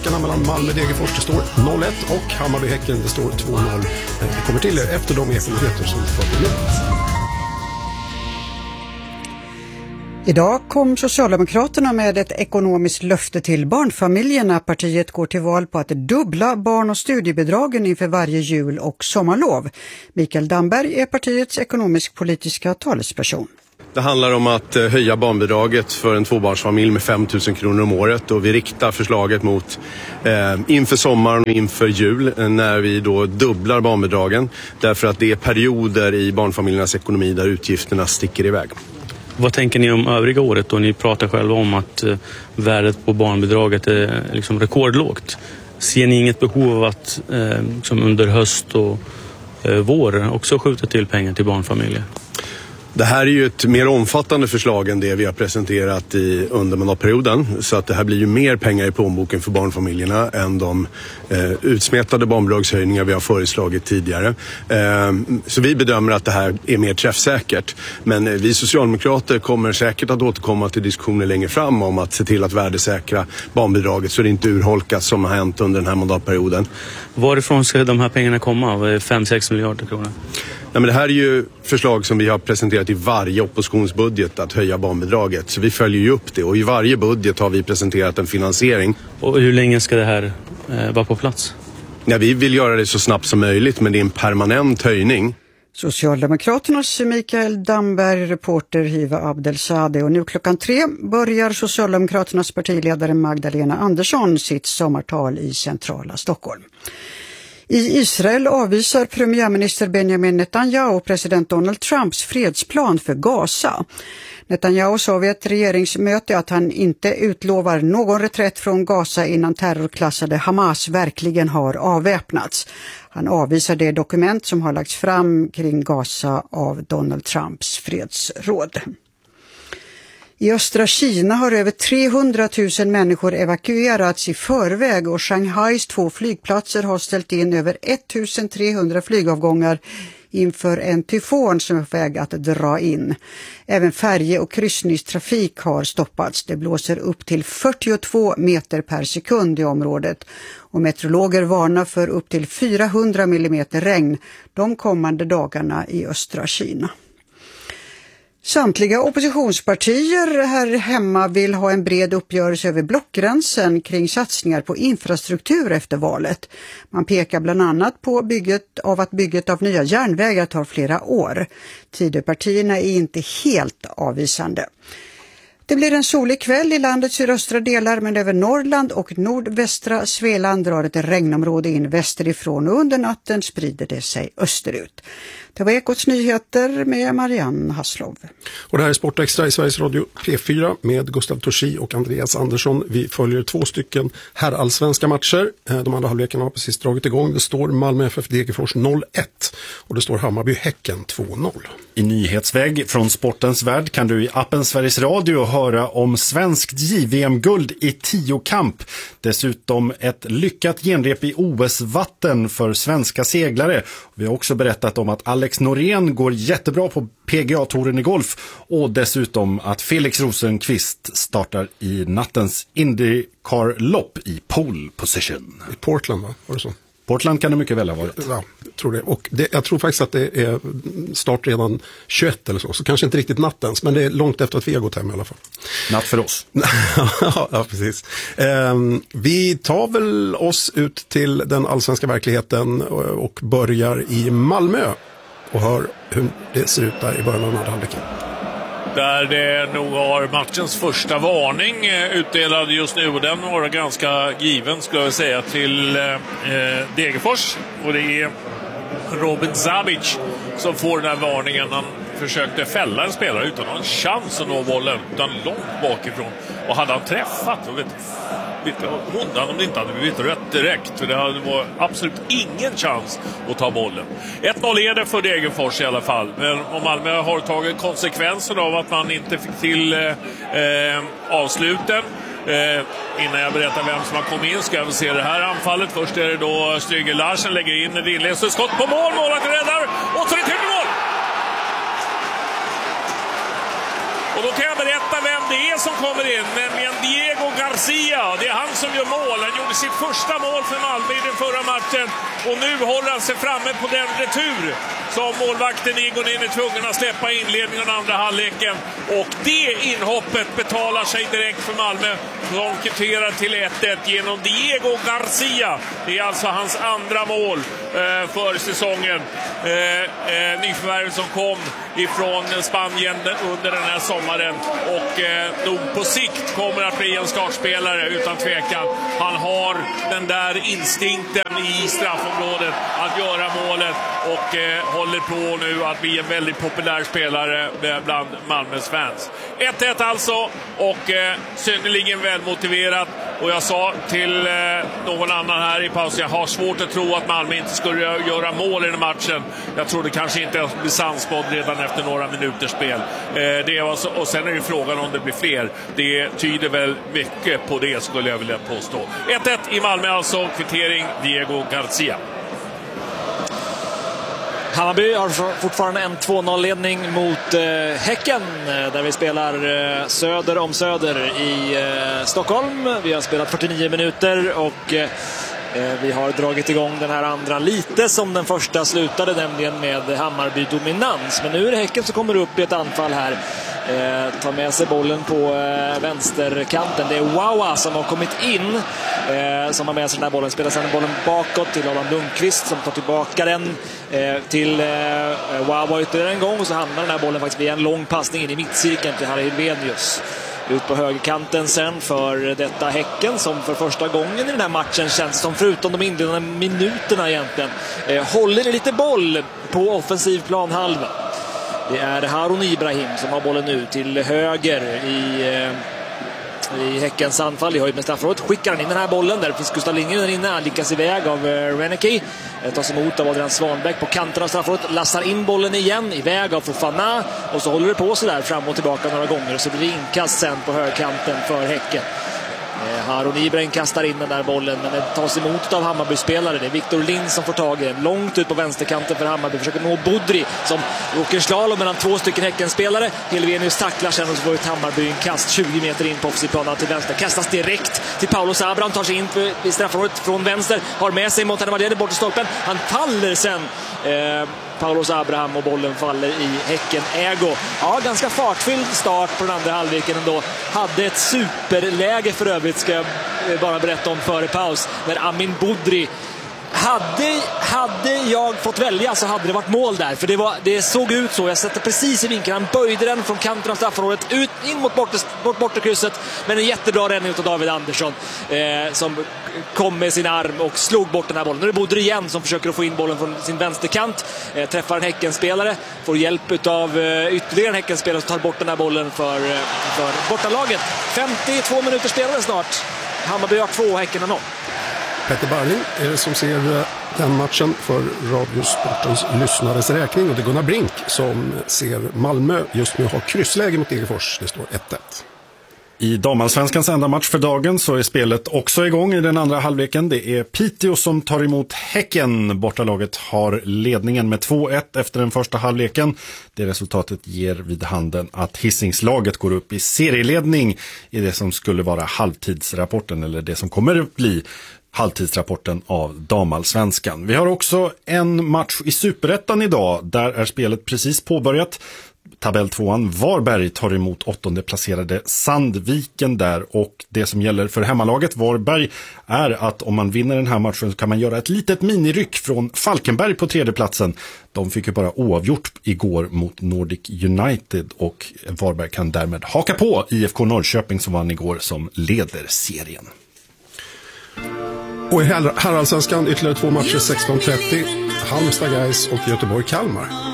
halvlekarna mellan Malmö-Degerfors. Det står 0-1 och Hammarby-Häcken, det står 2-0. Det kommer till er efter de ekonomiheter som följer nu. Idag kom Socialdemokraterna med ett ekonomiskt löfte till barnfamiljerna. Partiet går till val på att dubbla barn- och studiebidragen inför varje jul- och sommarlov. Mikael Damberg är partiets ekonomisk-politiska talesperson. Det handlar om att höja barnbidraget för en tvåbarnsfamilj med 5 000 kronor om året, och vi riktar förslaget mot inför sommaren och inför jul när vi då dubblar barnbidragen, därför att det är perioder i barnfamiljernas ekonomi där utgifterna sticker iväg. Vad tänker ni om övriga året då? Ni pratar själva om att värdet på barnbidraget är liksom rekordlågt. Ser ni inget behov av att som under höst och vår också skjuta till pengar till barnfamiljer? Det här är ju ett mer omfattande förslag än det vi har presenterat under mandatperioden. Så att det här blir ju mer pengar i plånboken för barnfamiljerna än de utsmetade barnbidragshöjningar vi har föreslagit tidigare. Så vi bedömer att det här är mer träffsäkert. Men vi socialdemokrater kommer säkert att återkomma till diskussioner längre fram om att se till att värdesäkra barnbidraget så det inte urholkas som har hänt under den här mandatperioden. Varifrån ska de här pengarna komma? 5-6 miljarder kronor? Nej, men det här är ju förslag som vi har presenterat i varje oppositionsbudget, att höja barnbidraget. Så vi följer ju upp det, och i varje budget har vi presenterat en finansiering. Och hur länge ska det här vara på plats? Ja, vi vill göra det så snabbt som möjligt, men det är en permanent höjning. Socialdemokraternas Mikael Damberg, reporter Hiva Abdelsadeh. Och nu 3:00 börjar Socialdemokraternas partiledare Magdalena Andersson sitt sommartal i centrala Stockholm. I Israel avvisar premiärminister Benjamin Netanyahu och president Donald Trumps fredsplan för Gaza. Netanyahu sa vid ett regeringsmöte att han inte utlovar någon reträtt från Gaza innan terrorklassade Hamas verkligen har avväpnats. Han avvisar det dokument som har lagts fram kring Gaza av Donald Trumps fredsråd. I östra Kina har över 300 000 människor evakuerats i förväg, och Shanghais 2 flygplatser har ställt in över 1300 flygavgångar inför en tyfon som är på väg att dra in. Även färje- och kryssningstrafik har stoppats. Det blåser upp till 42 meter per sekund i området, och meteorologer varnar för upp till 400 millimeter regn de kommande dagarna i östra Kina. Samtliga oppositionspartier här hemma vill ha en bred uppgörelse över blockgränsen kring satsningar på infrastruktur efter valet. Man pekar bland annat på att bygget av nya järnvägar tar flera år. Tidöpartierna är inte helt avvisande. Det blir en solig kväll i landets sydöstra delar, men över Norrland och nordvästra Svealand drar ett regnområde in västerifrån, och under natten sprider det sig österut. Det var Ekots nyheter med Marianne Hasslov. Och det här är Sportextra i Sveriges Radio P4 med Gustav Torsi och Andreas Andersson. Vi följer 2 stycken herrallsvenska matcher. De andra halvlekarna har precis dragit igång. Det står Malmö FF Degerfors 0-1 och det står Hammarby-Häcken 2-0. I nyhetsväg från sportens värld kan du i appen Sveriges Radio höra om svenskt JVM-guld i 10-kamp. Dessutom ett lyckat genrep i OS-vatten för svenska seglare. Vi har också berättat om att Alex Norén går jättebra på PGA-touren i golf, och dessutom att Felix Rosenqvist startar i nattens IndyCar-lopp i pole position. I Portland, va? Var det så? Portland kan det mycket väl ha varit. Ja, jag tror det. Och jag tror faktiskt att det är start redan 21 eller så kanske inte riktigt nattens, men det är långt efter att vi har gått hem i alla fall. Natt för oss. Ja, precis. Vi tar väl oss ut till den allsvenska verkligheten och börjar i Malmö och hör hur det ser ut där i början av den här halvleken. Där det nog har matchens första varning utdelad just nu, och den var ganska given skulle jag säga till Degerfors, och det är Robin Zabic som får den här varningen. Han försökte fälla en spelare utan någon chans att nå bollen, utan långt bakifrån, och hade han träffat och hundan om det inte hade blivit rött direkt, för det var absolut ingen chans att ta bollen. 1-0 är det för Degerfors i alla fall, men om Malmö har tagit konsekvensen av att man inte fick till avsluten. Innan jag berättar vem som har kommit in ska jag se det här anfallet. Först är det då Stryger Larsen lägger in ett inledningsskott på mål, målet räddar och så är det till mål. Och då kan jag berätta vem det är som kommer in, nämligen Diego Garcia. Det är han som gör mål. Han gjorde sitt första mål för Malmö i den förra matchen. Och nu håller han sig framme på den retur som målvakten Igonen är tvungen att släppa i inledningen av andra halvleken. Och det inhoppet betalar sig direkt för Malmö. De kvitterar till 1-1 genom Diego Garcia. Det är alltså hans andra mål för säsongen. Nyförvärvet som kom ifrån Spanien under den här sommaren. Och nog på sikt kommer att bli en startspelare utan tvekan. Han har den där instinkten i straffområdet att göra målet och håller på nu att bli en väldigt populär spelare bland Malmös fans. 1-1 alltså, och synnerligen välmotiverat. Och jag sa till någon annan här i pausen, jag har svårt att tro att Malmö inte skulle göra mål i den matchen. Jag trodde kanske inte att det blir sannspådd redan efter några minuters spel. Det var så, och sen är det frågan om det blir fler. Det tyder väl mycket på det, skulle jag vilja påstå. 1-1 i Malmö alltså, kvittering Diego Garcia. Hammarby har fortfarande en 2-0-ledning mot Häcken, där vi spelar söder om söder i Stockholm. Vi har spelat 49 minuter och vi har dragit igång den här andra lite som den första slutade, nämligen med Hammarby-dominans. Men nu är det Häcken som kommer upp i ett anfall här. Tar med sig bollen på vänsterkanten. Det är Wawa som har kommit in, som har med sig den här bollen. Spelar sedan bollen bakåt till Adam Lundqvist som tar tillbaka den till Wawa ytterligare en gång. Och så hamnar den här bollen faktiskt via en lång passning in i mittcirkeln till Harry Helvenius. Ut på högerkanten sen för detta Häcken som för första gången i den här matchen känns som, förutom de inledande minuterna egentligen, håller lite boll på offensiv planhalva. Det är Harun Ibrahim som har bollen nu till höger i Häckens anfall i höjd med straffområdet. Skickar han in den här bollen, där finns Gustav Lindgren där inne. Han lyckas iväg av Reneke. Tas emot av Adrian Svanbäck på kanten av straffområdet. Lassar in bollen igen, iväg av Fofana. Och så håller det på så där fram och tillbaka några gånger. Och så blir det inkast sen på högkanten för Häcken. Harun Ibrahim kastar in den där bollen, men den tas emot av Hammarby-spelare. Det är Victor Lind som får tag i den. Långt ut på vänsterkanten för Hammarby. Försöker nå Budri som åker slalom mellan två stycken Häcken-spelare. Helvenius tacklar sen och så får ut Hammarby en kast 20 meter in på offensivplanen till vänster. Kastas direkt till Paulos Abraham. Tar sig in i straffområdet från vänster. Har med sig Montana Madede bort i stolpen. Han faller sen. Paulos Abraham och bollen faller i Häcken-ägo. Ja, ganska fartfylld start på den andra halvleken ändå. Hade ett superläge för övrigt, ska jag bara berätta om före paus, när Amin Budri hade jag fått välja så hade det varit mål där, för det såg ut så. Jag sätter precis i vinkeln, han böjde den från kanten av straffområdet ut in mot bortakrysset, men en jättebra räddning av David Andersson som kom med sin arm och slog bort den här bollen. Nu är det Budri igen som försöker att få in bollen från sin vänsterkant, träffar en Häckenspelare, får hjälp av ytterligare en Häckenspelare som tar bort den här bollen för bortalaget. 52 minuter spelade snart. Hammarby har 2, Häcken har 0. Petter Barling är det som ser den matchen för Radiosportens lyssnares räkning, och det är Gunnar Brink som ser Malmö just nu ha kryssläge mot Degerfors. Det står 1-1. I damallsvenskans enda match för dagen så är spelet också igång i den andra halvleken. Det är Piteå som tar emot Häcken. Bortalaget har ledningen med 2-1 efter den första halvleken. Det resultatet ger vid handen att Hisingslaget går upp i serieledning i det som skulle vara halvtidsrapporten, eller det som kommer att bli halvtidsrapporten av damallsvenskan. Vi har också en match i Superettan idag. Där är spelet precis påbörjat. Tabell 2:an Varberg tar emot 8:e placerade Sandviken där, och det som gäller för hemmalaget Varberg är att om man vinner den här matchen så kan man göra ett litet miniryck från Falkenberg på 3:e platsen. De fick ju bara oavgjort igår mot Nordic United, och Varberg kan därmed haka på IFK Norrköping som vann igår som leder serien. Och i herrallsvenskan ytterligare 2 matcher 16:30. Halmstad Gais och Göteborg Kalmar.